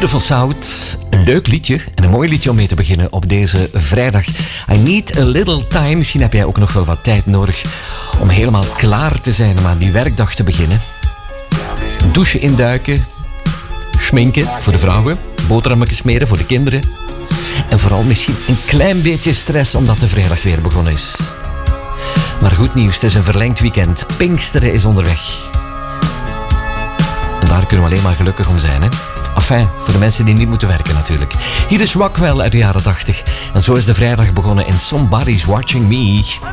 Beautiful South, een leuk liedje en een mooi liedje om mee te beginnen op deze vrijdag. I need a little time. Misschien heb jij ook nog wel wat tijd nodig om helemaal klaar te zijn om aan die werkdag te beginnen. Douchen induiken, schminken voor de vrouwen, boterhammetjes smeren voor de kinderen. En vooral misschien een klein beetje stress omdat de vrijdag weer begonnen is. Maar goed nieuws, het is een verlengd weekend. Pinksteren is onderweg. En daar kunnen we alleen maar gelukkig om zijn, hè? Enfin, voor de mensen die niet moeten werken natuurlijk. Hier is Rockwell uit de jaren 80. En zo is de vrijdag begonnen in Somebody's Watching Me.